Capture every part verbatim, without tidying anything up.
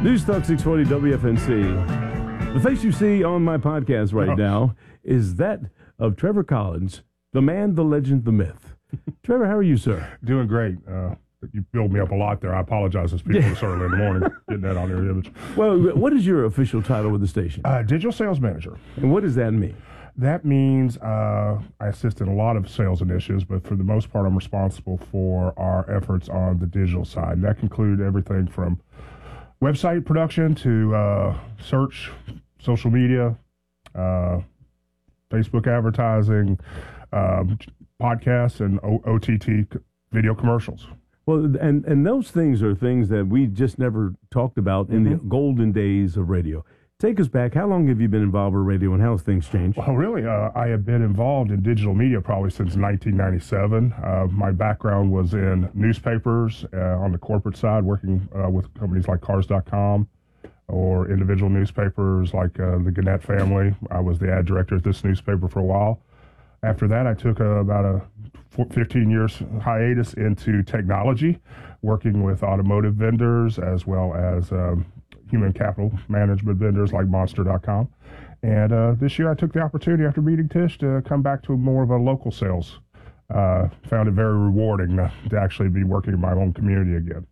News Talk six forty W F N C. The face you see on my podcast right oh. now is that of Trevor Collins, the man, the legend, the myth. Trevor, how are you, sir? Doing great. Uh, you build me up a lot there. I apologize as people this early in the morning getting that on your image. Well, what is your official title with the station? Uh, digital sales manager. And what does that mean? That means uh, I assist in a lot of sales initiatives, but for the most part, I'm responsible for our efforts on the digital side. And that can include everything from website production to uh, search, social media, uh, Facebook advertising, um, podcasts, and o- O T T video commercials. Well, and, and those things are things that we just never talked about in mm-hmm. the golden days of radio. Take us back. How long have you been involved with radio, and how have things changed? Well, really, uh, I have been involved in digital media probably since nineteen ninety-seven. Uh, my background was in newspapers uh, on the corporate side, working uh, with companies like cars dot com or individual newspapers like uh, the Gannett family. I was the ad director at this newspaper for a while. After that, I took a, about a fifteen years hiatus into technology, working with automotive vendors as well as um, human capital management vendors like monster dot com. And uh, this year I took the opportunity after meeting Tish to come back to more of a local sales. Uh, found it very rewarding uh, to actually be working in my own community again.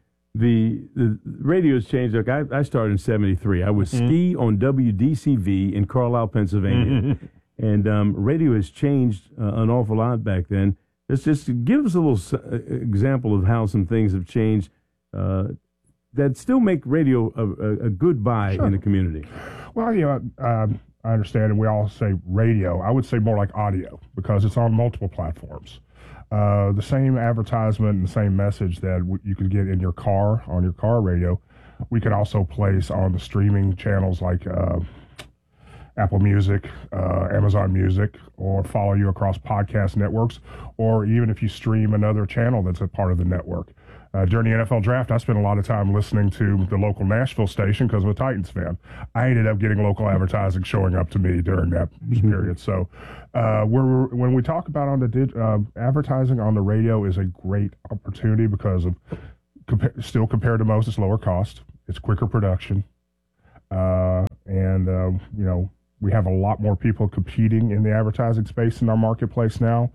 The, the radio has changed. Look, I, I started in seventy-three. I was mm-hmm. ski on W D C V in Carlisle, Pennsylvania. Mm-hmm. And um, radio has changed uh, an awful lot back then. Let's just give us a little s- example of how some things have changed uh, that still make radio a, a, a good buy sure. in the community. Well, you know, um, I understand, and we all say radio. I would say more like audio because it's on multiple platforms. Uh, the same advertisement and the same message that w- you could get in your car, on your car radio, we can also place on the streaming channels like uh, Apple Music, uh, Amazon Music, or follow you across podcast networks, or even if you stream another channel that's a part of the network. Uh, during the N F L draft, I spent a lot of time listening to the local Nashville station because I'm a Titans fan. I ended up getting local advertising showing up to me during that mm-hmm. period. So uh, we're, when we talk about on the dig, uh, advertising on the radio is a great opportunity because of compa- still compared to most, it's lower cost, it's quicker production, uh, and uh, you know, we have a lot more people competing in the advertising space in our marketplace now.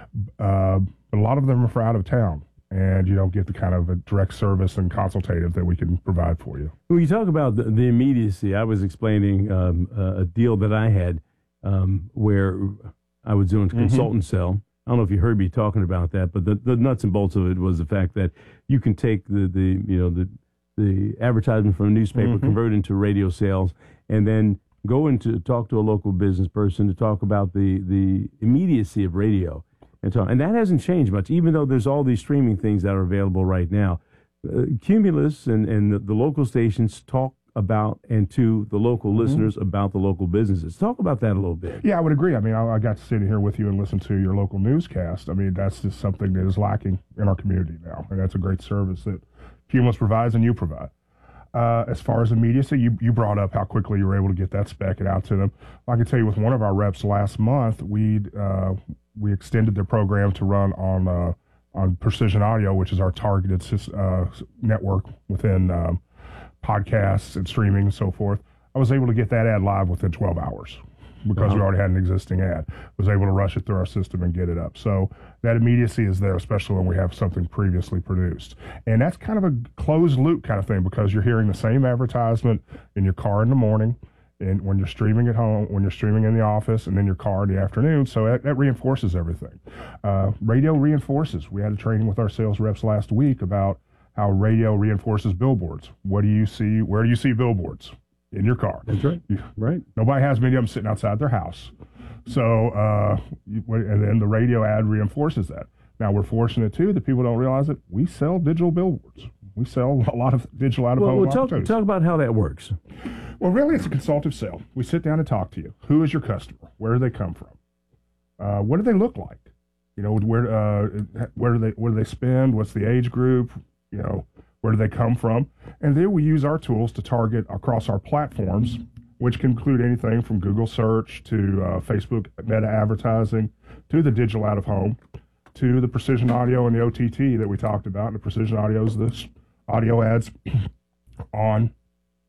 Uh, but a lot of them are for out of town, and you don't get the kind of a direct service and consultative that we can provide for you. When you talk about the, the immediacy, I was explaining um, a deal that I had um, where I was doing a consultant mm-hmm. sell. I don't know if you heard me talking about that, but the, the nuts and bolts of it was the fact that you can take the, the you know the the advertisement from a newspaper, mm-hmm. convert it into radio sales, and then go into talk to a local business person to talk about the, the immediacy of radio. And, so, and that hasn't changed much, even though there's all these streaming things that are available right now. Uh, Cumulus and, and the, the local stations talk about and to the local mm-hmm. listeners about the local businesses. Talk about that a little bit. Yeah, I would agree. I mean, I, I got to sit here with you and listen to your local newscast. I mean, that's just something that is lacking in our community now, and that's a great service that Cumulus provides and you provide. Uh, as far as immediacy, you, you brought up how quickly you were able to get that spec it out to them. I can tell you with one of our reps last month, we uh, we extended their program to run on uh, on Precision Audio, which is our targeted uh, network within um, podcasts and streaming and so forth. I was able to get that ad live within twelve hours because uh-huh. we already had an existing ad. Was able to rush it through our system and get it up. So that immediacy is there, especially when we have something previously produced. And that's kind of a closed loop kind of thing because you're hearing the same advertisement in your car in the morning, and when you're streaming at home, when you're streaming in the office, and then your car in the afternoon. So that, that reinforces everything. Uh, radio reinforces. We had a training with our sales reps last week about how radio reinforces billboards. What do you see? Where do you see billboards? In your car. That's right. Right. Nobody has many of them sitting outside their house. So, uh, and then the radio ad reinforces that. Now, we're fortunate, too, that people don't realize it. We sell digital billboards. We sell a lot of digital out-of-home well, well, talk, talk about how that works. Well, really, it's a consultative sale. We sit down and talk to you. Who is your customer? Where do they come from? Uh, what do they look like? You know, where uh, where do they where do they spend? What's the age group? You know, where do they come from? And then we use our tools to target across our platforms, which can include anything from Google search to uh, Facebook meta advertising to the digital out of home to the Precision Audio and the O T T that we talked about. And the Precision Audio is the audio ads on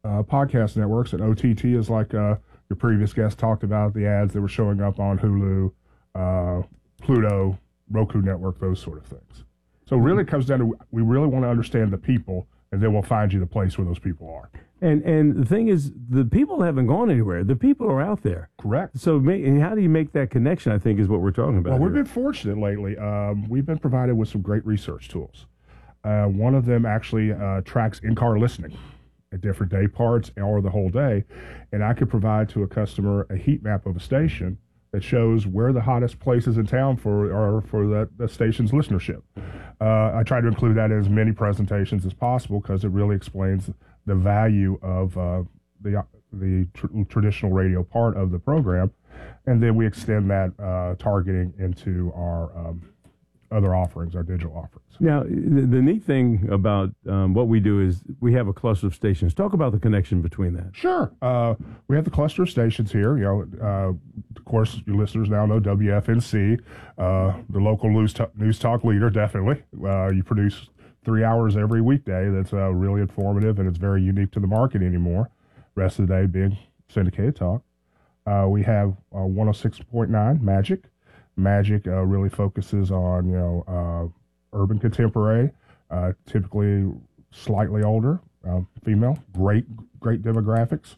uh, podcast networks, and O T T is like uh, your previous guest talked about, the ads that were showing up on Hulu, uh, Pluto, Roku Network, those sort of things. So really it comes down to, we really want to understand the people, and then we'll find you the place where those people are. And and the thing is, the people haven't gone anywhere. The people are out there. Correct. So ma- how do you make that connection, I think, is what we're talking about. Well, we've here. been fortunate lately. Um, we've been provided with some great research tools. Uh, one of them actually uh, tracks in-car listening at different day parts or the whole day. And I could provide to a customer a heat map of a station that shows where the hottest places in town for are for that, that station's listenership. Uh, I try to include that in as many presentations as possible because it really explains the value of uh, the the tr- traditional radio part of the program, and then we extend that uh, targeting into our um, other offerings, our digital offerings. Now, the, the neat thing about um, what we do is we have a cluster of stations. Talk about the connection between that. Sure. Uh, we have the cluster of stations here. You know, uh, of course, your listeners now know W F N C, uh, the local news, t- news talk leader, definitely. Uh, you produce three hours every weekday that's uh, really informative, and it's very unique to the market anymore. Rest of the day being syndicated talk. Uh, we have uh, one oh six point nine Magic. Magic uh, really focuses on, you know, uh, urban contemporary, uh, typically slightly older, uh, female, great, great demographics.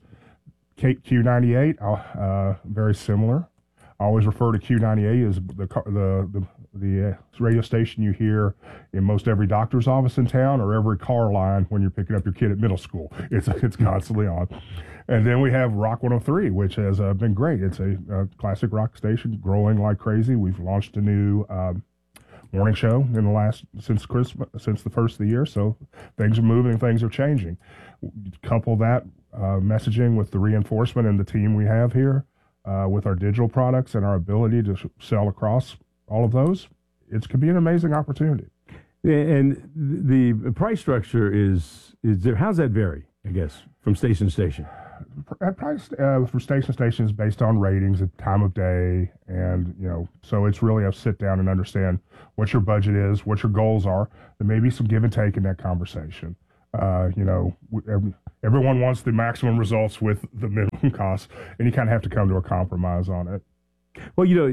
Q ninety-eight, uh, uh, very similar. I always refer to Q ninety-eight as the the the, the uh, radio station you hear in most every doctor's office in town or every car line when you're picking up your kid at middle school. It's it's constantly on. And then we have Rock one oh three, which has uh, been great. It's a, a classic rock station, growing like crazy. We've launched a new um, morning show in the last since Christmas, since the first of the year. So things are moving, things are changing. Couple that uh, messaging with the reinforcement and the team we have here, uh, with our digital products and our ability to sh- sell across all of those. It could be an amazing opportunity. And the price structure is is there. How's that vary? I guess from station to station. At price uh, for station to station is based on ratings and time of day, and you know, so it's really a sit down and understand what your budget is, what your goals are. There may be some give and take in that conversation. Uh, you know, every, everyone wants the maximum results with the minimum cost, and you kind of have to come to a compromise on it. Well, you know,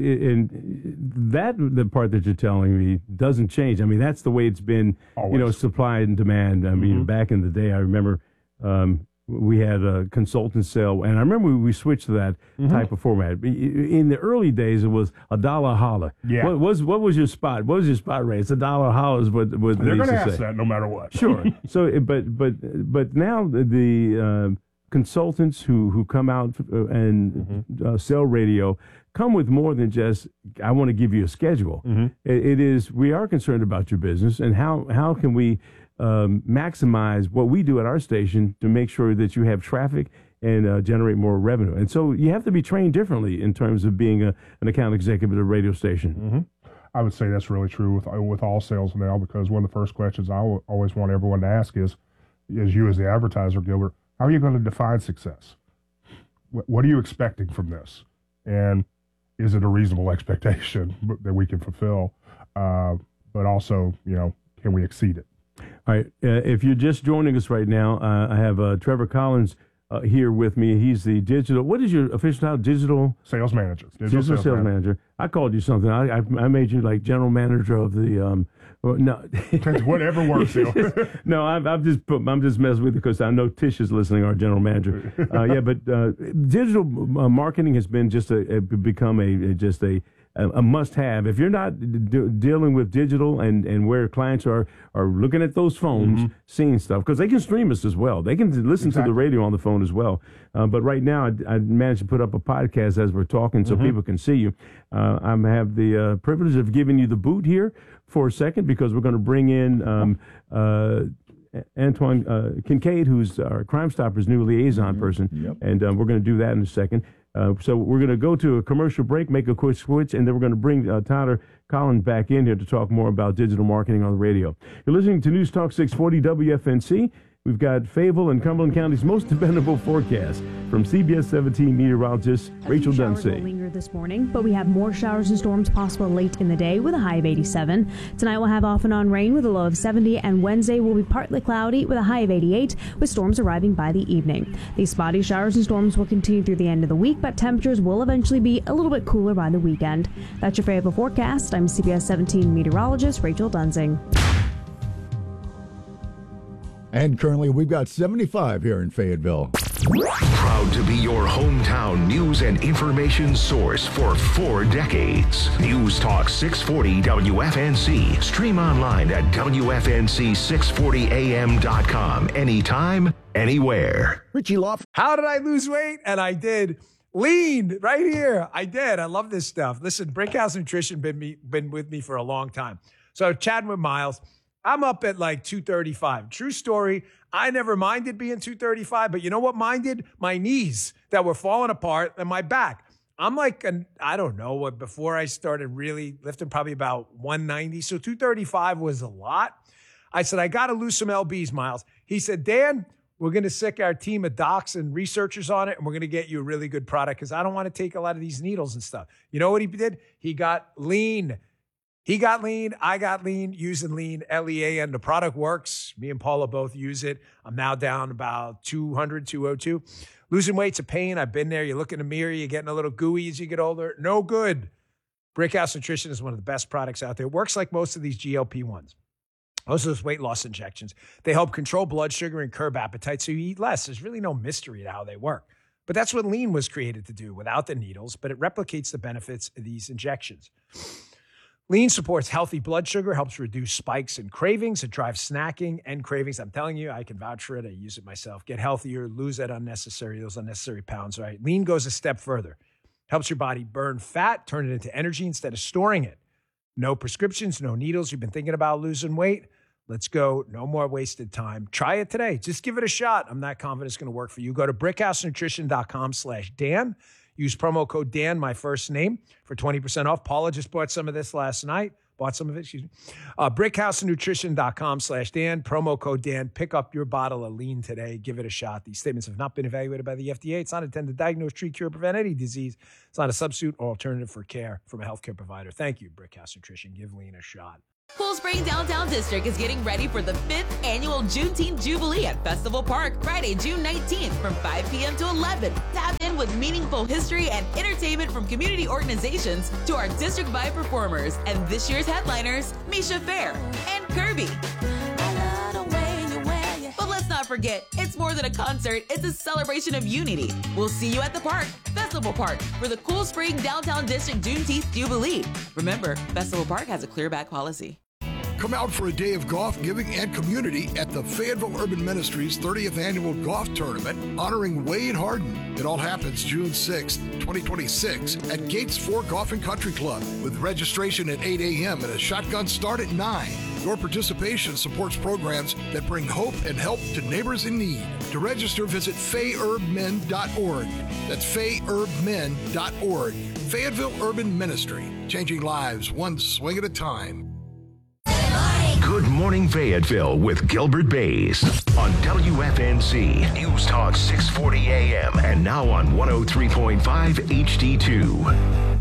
in that the part that you're telling me doesn't change. I mean, that's the way it's been. Always. You know, supply and demand. I mean, mm-hmm. back in the day, I remember. Um, We had a consultant sale, and I remember we switched to that mm-hmm. type of format. In the early days, it was a dollar a holler. Yeah. What was what was your spot? What was your spot rate? It's a dollar a holler is what, what they're going to ask say. that no matter what. Sure. So, but but but now the, the uh, consultants who who come out and mm-hmm. uh, sell radio come with more than just I want to give you a schedule. Mm-hmm. It, it is we are concerned about your business and how how can we. Um, maximize what we do at our station to make sure that you have traffic and uh, generate more revenue. And so you have to be trained differently in terms of being a, an account executive at a radio station. Mm-hmm. I would say that's really true with with all sales now, because one of the first questions I w- always want everyone to ask is, is you as the advertiser, Gilbert, how are you going to define success? What, what are you expecting from this? And is it a reasonable expectation that we can fulfill? Uh, but also, you know, can we exceed it? All right. Uh, if you're just joining us right now, uh, I have uh, Trevor Collins uh, here with me. He's the digital. What is your official title? Digital sales manager. Digital, digital sales, sales manager. manager. I called you something. I, I I made you like general manager of the. Um, well, no, whatever works. no, I've, I've just put. I'm just messing with you because I know Tish is listening. Our general manager. Uh, yeah, but uh, digital uh, marketing has been just a, a become a, a just a. a must-have. If you're not d- dealing with digital and, and where clients are are looking at those phones, mm-hmm. seeing stuff, because they can stream us as well. They can listen exactly. to the radio on the phone as well. Uh, but right now, I, I managed to put up a podcast as we're talking so mm-hmm. people can see you. Uh, I have the uh, privilege of giving you the boot here for a second because we're going to bring in um, uh, Antoine uh, Kincaid, who's our Crime Stoppers' new liaison mm-hmm. person, yep. and um, we're going to do that in a second. Uh, so we're going to go to a commercial break, make a quick switch, and then we're going to bring uh, Tyler Collins back in here to talk more about digital marketing on the radio. You're listening to News Talk six forty W F N C. We've got Fayetteville and Cumberland County's most dependable forecast from C B S seventeen meteorologist Rachel Showers will Dunsey. linger this morning, but we have more showers and storms possible late in the day with a high of eighty-seven. Tonight we'll have off and on rain with a low of seventy, and Wednesday will be partly cloudy with a high of eighty-eight, with storms arriving by the evening. These spotty showers and storms will continue through the end of the week, but temperatures will eventually be a little bit cooler by the weekend. That's your Fayetteville forecast. I'm C B S seventeen meteorologist Rachel Dunsing. And currently, we've got seventy-five here in Fayetteville. Proud to be your hometown news and information source for four decades. News Talk six forty W F N C. Stream online at W F N C six forty A M dot com. Anytime, anywhere. Richie Loft. How did I lose weight? And I did. Lean right here. I did. I love this stuff. Listen, Brickhouse Nutrition been me been with me for a long time. So chatting with Miles. I'm up at like two thirty-five. True story. I never minded being two thirty-five, but you know what minded? My knees that were falling apart and my back. I'm like, an, I don't know what, before I started really lifting, probably about one ninety. So two thirty-five was a lot. I said, I got to lose some L Bs, Miles. He said, Dan, we're going to sick our team of docs and researchers on it, and we're going to get you a really good product because I don't want to take a lot of these needles and stuff. You know what he did? He got lean. He got lean. I got lean using lean, L E A N. The product works. Me and Paula both use it. I'm now down about two hundred, two oh two. Losing weight's a pain. I've been there. You look in the mirror, you're getting a little gooey as you get older. No good. Brickhouse Nutrition is one of the best products out there. It works like most of these G L P ones. Most of those weight loss injections. They help control blood sugar and curb appetite so you eat less. There's really no mystery to how they work. But that's what lean was created to do without the needles, but it replicates the benefits of these injections. Lean supports healthy blood sugar, helps reduce spikes and cravings. It drives snacking and cravings. I'm telling you, I can vouch for it. I use it myself. Get healthier, lose that unnecessary, those unnecessary pounds, right? Lean goes a step further. Helps your body burn fat, turn it into energy instead of storing it. No prescriptions, no needles. You've been thinking about losing weight? Let's go. No more wasted time. Try it today. Just give it a shot. I'm not confident it's going to work for you. Go to brickhousenutrition.com slash Dan. Use promo code Dan, my first name, for twenty percent off. Paula just bought some of this last night. Bought some of it, excuse me. Uh, brickhousenutrition.com slash Dan. Promo code Dan. Pick up your bottle of lean today. Give it a shot. These statements have not been evaluated by the F D A. It's not intended to diagnose, treat, cure, prevent any disease. It's not a substitute or alternative for care from a healthcare provider. Thank you, Brickhouse Nutrition. Give lean a shot. Cool Spring Downtown District is getting ready for the fifth annual Juneteenth Jubilee at Festival Park, Friday, June nineteenth from five p.m. to eleven. Tap in with meaningful history and entertainment from community organizations to our district-wide performers and this year's headliners, Misha Fair and Kirby. But let's not forget, it's more than a concert, it's a celebration of unity. We'll see you at the park, Festival Park, for the Cool Spring Downtown District Juneteenth Jubilee. Remember, Festival Park has a clear back policy. Come out for a day of golf, giving, and community at the Fayetteville Urban Ministries thirtieth Annual Golf Tournament, honoring Wade Harden. It all happens June sixth, twenty twenty-six at Gates four Golf and Country Club, with registration at eight a.m. and a shotgun start at nine. Your participation supports programs that bring hope and help to neighbors in need. To register, visit fay urb men dot org. That's fay urb men dot org. Fayetteville Urban Ministry, changing lives one swing at a time. Good Morning Fayetteville with Gilbert Bays on W F N C News Talk six forty A M and now on one oh three point five H D two.